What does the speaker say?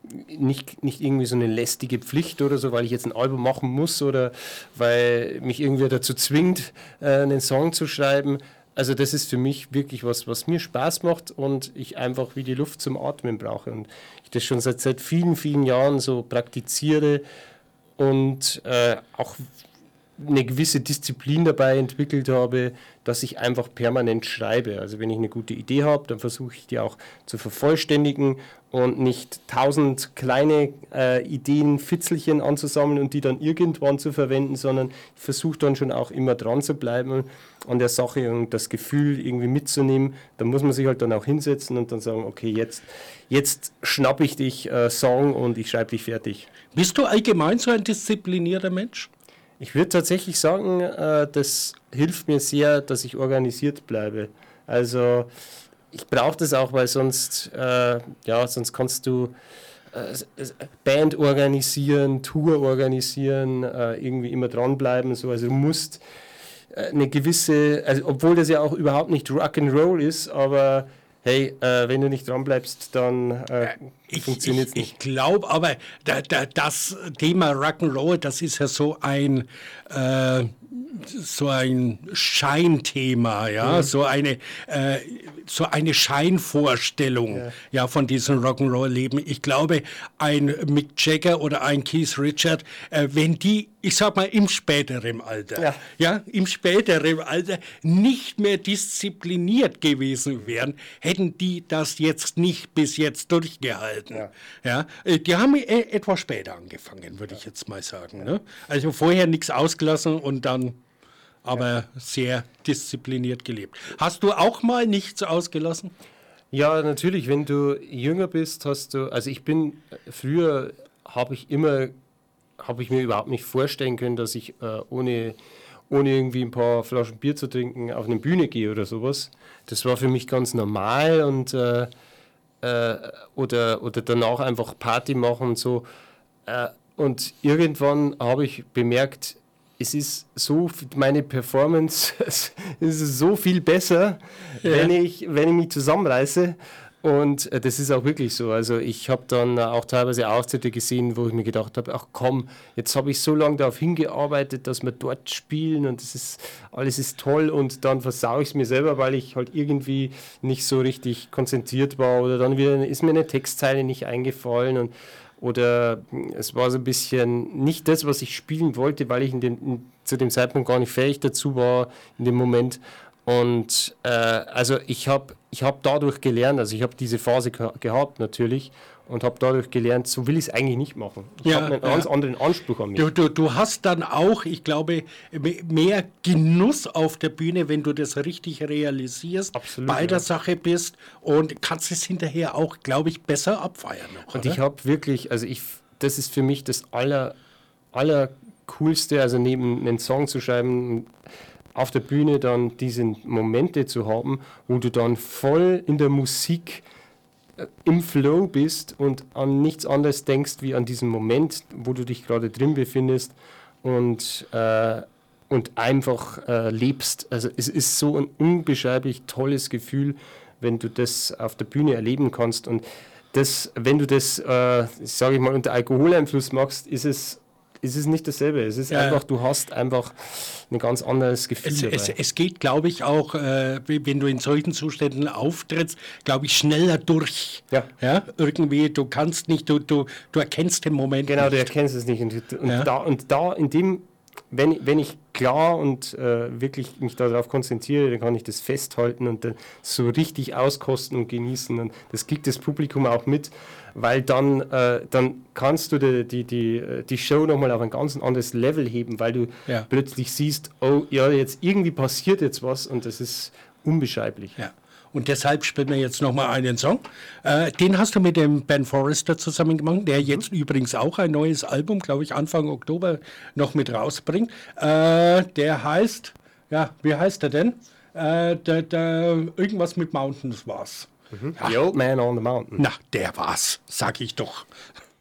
nicht irgendwie so eine lästige Pflicht oder so, weil ich jetzt ein Album machen muss oder weil mich irgendwer dazu zwingt, einen Song zu schreiben. Also das ist für mich wirklich was mir Spaß macht und ich einfach wie die Luft zum Atmen brauche. Und ich das schon seit vielen, vielen Jahren so praktiziere und auch eine gewisse Disziplin dabei entwickelt habe, dass ich einfach permanent schreibe. Also wenn ich eine gute Idee habe, dann versuche ich die auch zu vervollständigen und nicht 1000 kleine Ideen, Fitzelchen anzusammeln und die dann irgendwann zu verwenden, sondern ich versuche dann schon auch immer dran zu bleiben an der Sache und das Gefühl irgendwie mitzunehmen. Da muss man sich halt dann auch hinsetzen und dann sagen, okay, jetzt schnappe ich dich Song und ich schreibe dich fertig. Bist du allgemein so ein disziplinierter Mensch? Ich würde tatsächlich sagen, das hilft mir sehr, dass ich organisiert bleibe. Also ich brauche das auch, weil sonst kannst du Band organisieren, Tour organisieren, irgendwie immer dranbleiben. So. Also du musst eine gewisse, also obwohl das ja auch überhaupt nicht Rock'n'Roll ist, aber hey, wenn du nicht dranbleibst, dann funktioniert es nicht. Ich glaube aber, das Thema Rock'n'Roll, das ist ja so ein Scheinthema, ja, so eine Scheinvorstellung, ja, von diesem Rock'n'Roll-Leben. Ich glaube, ein Mick Jagger oder ein Keith Richard, wenn die, ich sag mal, im späteren Alter, im späteren Alter nicht mehr diszipliniert gewesen wären, hätten die das jetzt nicht bis jetzt durchgehalten. Ja, die haben etwas später angefangen, würde ich jetzt mal sagen. Ne? Also vorher nichts ausgelassen und dann aber sehr diszipliniert gelebt. Hast du auch mal nichts ausgelassen? Ja, natürlich, wenn du jünger bist, also früher habe ich mir überhaupt nicht vorstellen können, dass ich ohne irgendwie ein paar Flaschen Bier zu trinken auf eine Bühne gehe oder sowas. Das war für mich ganz normal und oder danach einfach Party machen und so. Und irgendwann habe ich bemerkt, es ist so, meine Performance ist so viel besser, wenn ich mich zusammenreiße. Und das ist auch wirklich so. Also ich habe dann auch teilweise Auftritte gesehen, wo ich mir gedacht habe, ach komm, jetzt habe ich so lange darauf hingearbeitet, dass wir dort spielen und alles ist toll und dann versaue ich es mir selber, weil ich halt irgendwie nicht so richtig konzentriert war oder dann ist mir eine Textzeile nicht eingefallen oder es war so ein bisschen nicht das, was ich spielen wollte, weil ich zu dem Zeitpunkt gar nicht fähig dazu war in dem Moment. Und also ich hab dadurch gelernt, also ich habe diese Phase gehabt natürlich und habe dadurch gelernt, so will ich es eigentlich nicht machen. Ich habe einen ganz anderen Anspruch an mich. Du hast dann auch, ich glaube, mehr Genuss auf der Bühne, wenn du das richtig realisierst, absolut, bei der Sache bist und kannst es hinterher auch, glaube ich, besser abfeiern noch. Und ich habe wirklich, das ist für mich das Allercoolste, also neben einen Song zu schreiben, auf der Bühne dann diese Momente zu haben, wo du dann voll in der Musik im Flow bist und an nichts anderes denkst, wie an diesen Moment, wo du dich gerade drin befindest und einfach lebst. Also es ist so ein unbeschreiblich tolles Gefühl, wenn du das auf der Bühne erleben kannst. Und wenn du das, sage ich mal, unter Alkoholeinfluss machst, ist es nicht dasselbe. Es ist einfach, du hast einfach ein ganz anderes Gefühl dabei. Es geht, glaube ich, auch, wenn du in solchen Zuständen auftrittst, glaube ich, schneller durch. Ja? Irgendwie, du kannst nicht, du erkennst den Moment nicht. Genau, du nicht. erkennst es nicht. Wenn ich klar und wirklich mich darauf konzentriere, dann kann ich das festhalten und so richtig auskosten und genießen. Und das kriegt das Publikum auch mit, weil dann kannst du die Show nochmal auf ein ganz anderes Level heben, weil du plötzlich siehst, oh ja, jetzt irgendwie passiert jetzt was und das ist unbeschreiblich. Ja. Und deshalb spielen wir jetzt nochmal einen Song. Den hast du mit dem Ben Forrester zusammen gemacht, der jetzt übrigens auch ein neues Album, glaube ich, Anfang Oktober noch mit rausbringt. Der heißt, wie heißt der denn? Irgendwas mit Mountains war's. The Old Man on the Mountain. Na, der war's, sag ich doch.